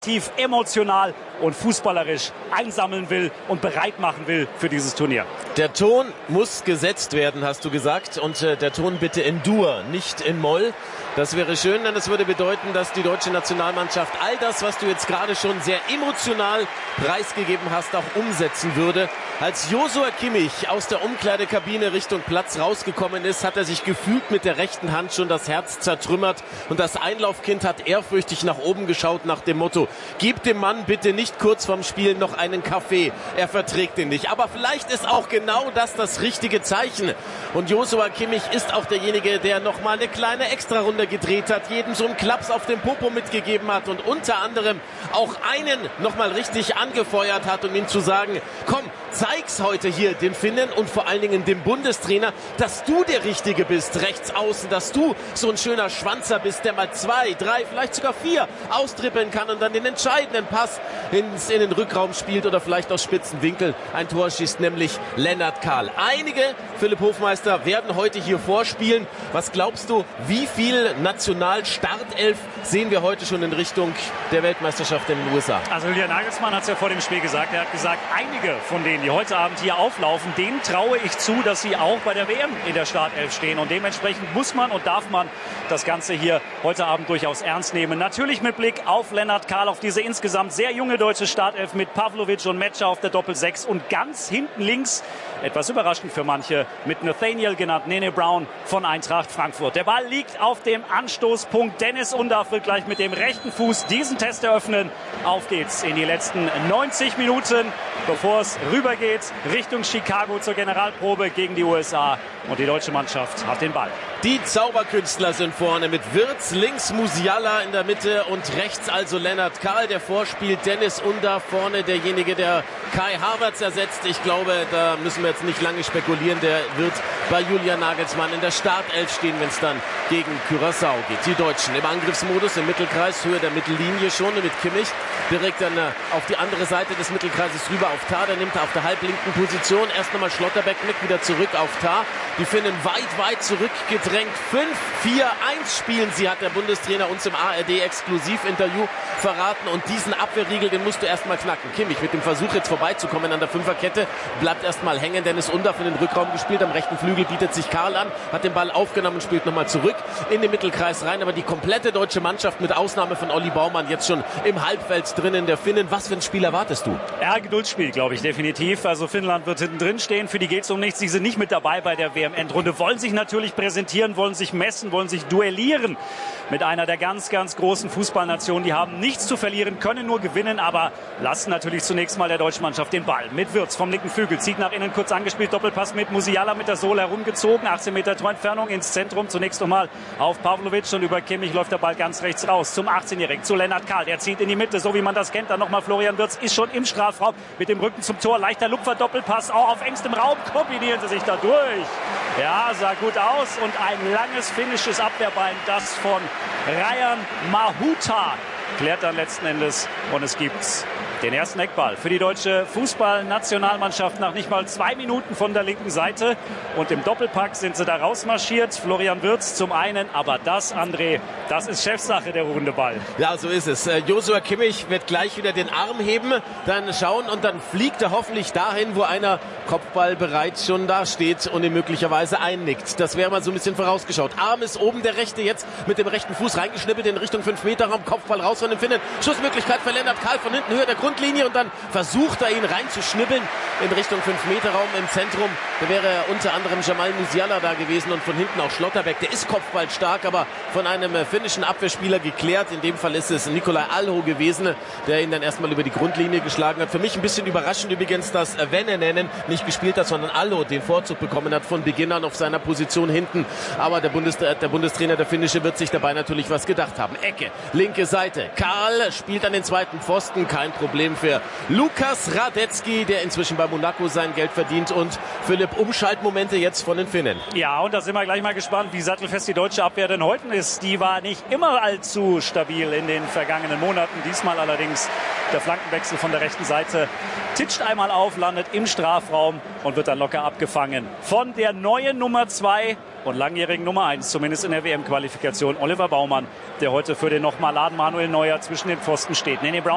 tief emotional und fußballerisch einsammeln will und bereit machen will für dieses Turnier. Der Ton muss gesetzt werden, hast du gesagt. Und der Ton bitte in Dur, nicht in Moll. Das wäre schön, denn es würde bedeuten, dass die deutsche Nationalmannschaft all das, was du jetzt gerade schon sehr emotional preisgegeben hast, auch umsetzen würde. Als Joshua Kimmich aus der Umkleidekabine Richtung Platz rausgekommen ist, hat er sich gefühlt mit der rechten Hand schon das Herz zertrümmert. Und das Einlaufkind hat ehrfürchtig nach oben geschaut nach dem Motto: Gib dem Mann bitte nicht kurz vorm Spiel noch einen Kaffee. Er verträgt ihn nicht. Aber vielleicht ist auch genau das richtige Zeichen. Und Joshua Kimmich ist auch derjenige, der nochmal eine kleine Extrarunde gedreht hat, jedem so einen Klaps auf den Popo mitgegeben hat und unter anderem auch einen nochmal richtig angefeuert hat, um ihm zu sagen: Komm, zeig's heute hier den Finnen und vor allen Dingen dem Bundestrainer, dass du der Richtige bist, rechts außen, dass du so ein schöner Schwanzer bist, der mal 2, 3, vielleicht sogar 4 austrippeln kann und dann den entscheidenden Pass in den Rückraum spielt oder vielleicht aus spitzen Winkel ein Tor schießt, nämlich Lennart Kahl. Einige, Philipp Hofmeister, werden heute hier vorspielen. Was glaubst du, wie viel National-Startelf sehen wir heute schon in Richtung der Weltmeisterschaft in den USA? Also Julian Nagelsmann hat es ja vor dem Spiel gesagt. Er hat gesagt, einige von denen, die heute Abend hier auflaufen, denen traue ich zu, dass sie auch bei der WM in der Startelf stehen. Und dementsprechend muss man und darf man das Ganze hier heute Abend durchaus ernst nehmen. Natürlich mit Blick auf Lennart Kahl, auf diese insgesamt sehr junge deutsche Startelf mit Pavlovic und Metscher auf der Doppel-6 und ganz hinten links, etwas überraschend für manche, mit Nathaniel genannt, Nene Brown von Eintracht Frankfurt. Der Ball liegt auf dem Anstoßpunkt. Dennis Undaff wird gleich mit dem rechten Fuß diesen Test eröffnen. Auf geht's in die letzten 90 Minuten, bevor es rübergeht Richtung Chicago zur Generalprobe gegen die USA. Und die deutsche Mannschaft hat den Ball. Die Zauberkünstler sind vorne mit Wirtz, links Musiala in der Mitte und rechts also Lennart Kahl. Der vorspielt Dennis Undaff, vorne derjenige, der Kai Havertz ersetzt. Ich glaube, da müssen wir jetzt nicht lange spekulieren. Der wird bei Julian Nagelsmann in der Startelf stehen, wenn es dann gegen Curaçao geht. Die Deutschen im Angriffsmodus, im Mittelkreis, Höhe der Mittellinie schon mit Kimmich. Direkt dann auf die andere Seite des Mittelkreises rüber auf Tah. Der nimmt auf der halblinken Position erst nochmal Schlotterbeck mit, wieder zurück auf Tah. Die Finnen weit zurückgedrängt. 5-4-1 spielen sie, hat der Bundestrainer uns im ARD-Exklusivinterview verraten. Und diesen Abwehrriegel, den musst du erstmal knacken. Kimmich mit dem Versuch jetzt vorbeizukommen an der Fünferkette, bleibt erstmal hängen. Dennis Undaff in den Rückraum gespielt. Am rechten Flügel bietet sich Kahl an, hat den Ball aufgenommen und spielt nochmal zurück in den Mittelkreis rein. Aber die komplette deutsche Mannschaft mit Ausnahme von Olli Baumann jetzt schon im Halbfeld drinnen der Finnen. Was für ein Spiel erwartest du? Ja, Geduldsspiel, glaube ich, definitiv. Also Finnland wird hinten drin stehen. Für die geht es um nichts. Sie sind nicht mit dabei bei der WM-Endrunde. Wollen sich natürlich präsentieren, wollen sich messen, wollen sich duellieren mit einer der ganz großen Fußballnationen. Die haben nichts zu verlieren, können nur gewinnen, aber lassen natürlich zunächst mal der deutschen Mannschaft den Ball. Mit Wirtz vom linken Flügel, zieht nach innen, kurz angespielt, Doppelpass mit Musiala mit der Sohle herumgezogen, 18 Meter Torentfernung ins Zentrum, zunächst nochmal auf Pavlovic und über Kimmich läuft der Ball ganz rechts raus zum 18-Jährigen, zu Lennart Kahl, der zieht in die Mitte, so wie man das kennt, dann nochmal Florian Wirtz, ist schon im Strafraum, mit dem Rücken zum Tor, leichter Lupfer, Doppelpass, auch auf engstem Raum, kombinieren sie sich da durch. Ja, sah gut aus und ein langes finnisches Abwehrbein, das von Ryan Mahuta klärt dann letzten Endes und es gibt den ersten Eckball für die deutsche Fußballnationalmannschaft nach nicht mal 2 Minuten von der linken Seite. Und im Doppelpack sind sie da rausmarschiert. Florian Wirtz zum einen, aber das, André, das ist Chefsache, der ruhende Ball. Ja, so ist es. Joshua Kimmich wird gleich wieder den Arm heben, dann schauen und dann fliegt er hoffentlich dahin, wo einer Kopfball bereits schon da steht und ihn möglicherweise einnickt. Das wäre mal so ein bisschen vorausgeschaut. Arm ist oben, der rechte jetzt mit dem rechten Fuß reingeschnippelt in Richtung 5-Meter-Raum. Kopfball raus von den Finnen. Schussmöglichkeit für Lennart Kahl von hinten, Höhe der Grundlinie und dann versucht er ihn reinzuschnippeln in Richtung 5-Meter-Raum im Zentrum. Da wäre unter anderem Jamal Musiala da gewesen und von hinten auch Schlotterbeck. Der ist kopfballstark, aber von einem finnischen Abwehrspieler geklärt. In dem Fall ist es Nikolai Alho gewesen, der ihn dann erstmal über die Grundlinie geschlagen hat. Für mich ein bisschen überraschend übrigens, dass Venänen nicht gespielt hat, sondern Alho den Vorzug bekommen hat von Beginn an auf seiner Position hinten. Aber der Bundestrainer, der Finnische, wird sich dabei natürlich was gedacht haben. Ecke, linke Seite. Kahl spielt an den zweiten Pfosten. Kein Problem für Lukas Radetzky, der inzwischen bei Monaco sein Geld verdient. Und Philipp, Umschaltmomente jetzt von den Finnen. Ja, und da sind wir gleich mal gespannt, wie sattelfest die deutsche Abwehr denn heute ist. Die war nicht immer allzu stabil in den vergangenen Monaten. Diesmal allerdings der Flankenwechsel von der rechten Seite titscht einmal auf, landet im Strafraum und wird dann locker abgefangen von der neuen Nummer 2 und langjährigen Nummer 1, zumindest in der WM-Qualifikation, Oliver Baumann, der heute für den noch maladen Manuel Neuer zwischen den Pfosten steht. Nene Brown